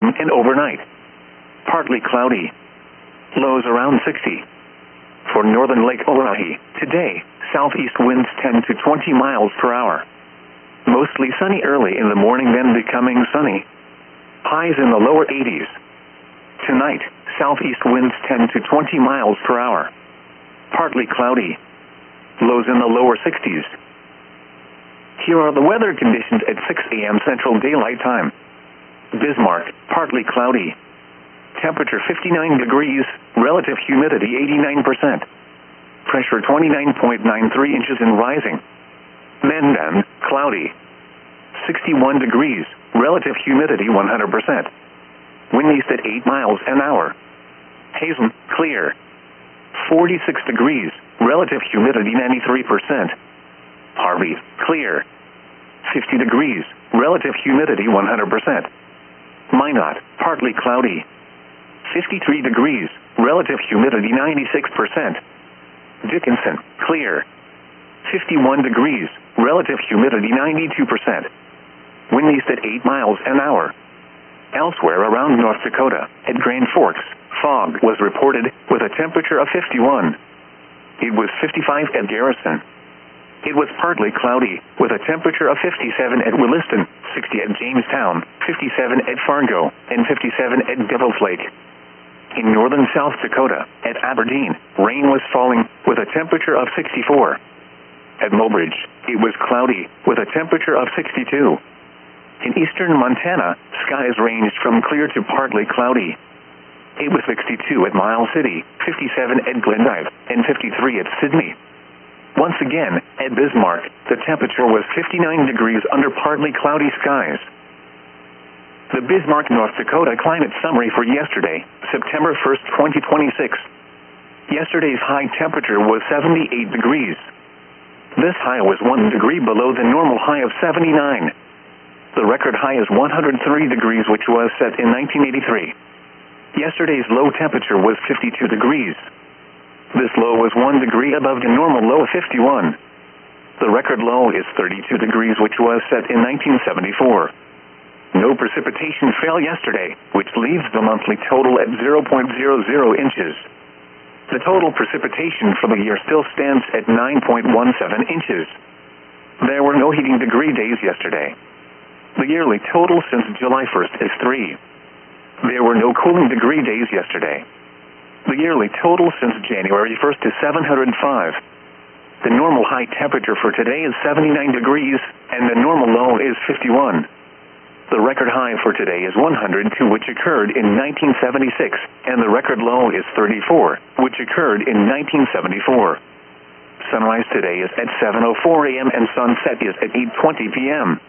evening and overnight. Partly cloudy. Lows around 60. For northern Lake Oahe, today, southeast winds 10 to 20 miles per hour. Mostly sunny early in the morning, then becoming sunny. Highs in the lower 80s. Tonight, southeast winds 10 to 20 miles per hour. Partly cloudy. Lows in the lower 60s. Here are the weather conditions at 6 a.m. Central Daylight Time. Bismarck, partly cloudy. Temperature 59 degrees, relative humidity 89%. Pressure 29.93 inches and rising. Mandan, cloudy. 61 degrees, relative humidity 100%. Wind east at 8 miles an hour. Hazen, clear. 46 degrees, relative humidity 93%. Harvey, clear. 50 degrees, relative humidity 100%. Minot, partly cloudy. 53 degrees, relative humidity 96%. Dickinson, clear. 51 degrees, relative humidity 92%. Wind east at 8 miles an hour. Elsewhere around North Dakota, at Grand Forks, fog was reported with a temperature of 51. It was 55 at Garrison. It was partly cloudy with a temperature of 57 at Williston, 60 at Jamestown, 57 at Fargo, and 57 at Devil's Lake. In northern South Dakota, at Aberdeen, rain was falling with a temperature of 64. At Mobridge, it was cloudy with a temperature of 62. In eastern Montana, skies ranged from clear to partly cloudy. It was 62 at Miles City, 57 at Glendive, and 53 at Sidney. Once again, at Bismarck, the temperature was 59 degrees under partly cloudy skies. The Bismarck, North Dakota climate summary for yesterday, September 1st, 2026. Yesterday's high temperature was 78 degrees. This high was 1 degree below the normal high of 79. The record high is 103 degrees, which was set in 1983. Yesterday's low temperature was 52 degrees. This low was 1 degree above the normal low of 51. The record low is 32 degrees, which was set in 1974. No precipitation fell yesterday, which leaves the monthly total at 0.00 inches. The total precipitation for the year still stands at 9.17 inches. There were no heating degree days yesterday. The yearly total since July 1st is 3. There were no cooling degree days yesterday. The yearly total since January 1st is 705. The normal high temperature for today is 79 degrees, and the normal low is 51. The record high for today is 102, which occurred in 1976, and the record low is 34, which occurred in 1974. Sunrise today is at 7:04 a.m. and sunset is at 8:20 p.m.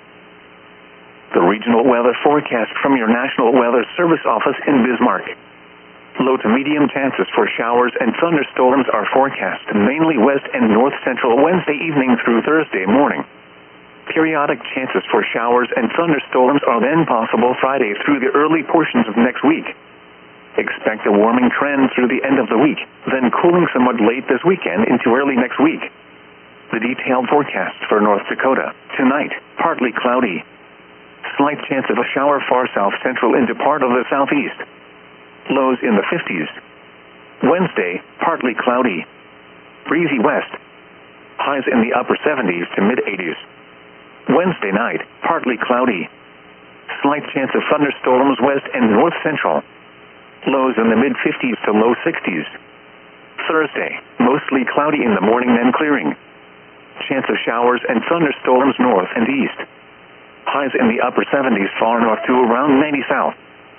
The regional weather forecast from your National Weather Service office in Bismarck. Low to medium chances for showers and thunderstorms are forecast mainly west and north central Wednesday evening through Thursday morning. Periodic chances for showers and thunderstorms are then possible Friday through the early portions of next week. Expect a warming trend through the end of the week, then cooling somewhat late this weekend into early next week. The detailed forecast for North Dakota. Tonight, partly cloudy. Slight chance of a shower far south central into part of the southeast. Lows in the 50s. Wednesday, partly cloudy. Breezy west. Highs in the upper 70s to mid-80s. Wednesday night, partly cloudy. Slight chance of thunderstorms west and north central. Lows in the mid-50s to low 60s. Thursday, mostly cloudy in the morning, then clearing. Chance of showers and thunderstorms north and east. Highs in the upper 70s far north to around 90 south.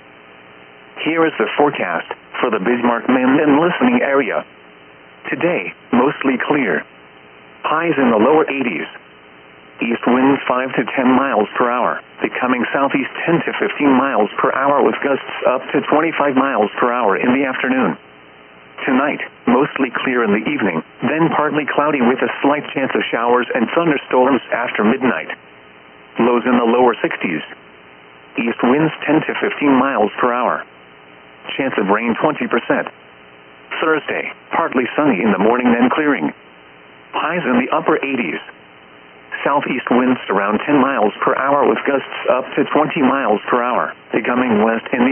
Here is the forecast for the Bismarck, Mandan listening area. Today, mostly clear. Highs in the lower 80s. East winds 5 to 10 miles per hour, becoming southeast 10 to 15 miles per hour with gusts up to 25 miles per hour in the afternoon. Tonight, mostly clear in the evening, then partly cloudy with a slight chance of showers and thunderstorms after midnight. Lows in the lower 60s. East winds 10 to 15 miles per hour. Chance of rain 20%. Thursday, partly sunny in the morning, then clearing. Highs in the upper 80s. Southeast winds around 10 miles per hour with gusts up to 20 miles per hour, becoming west in the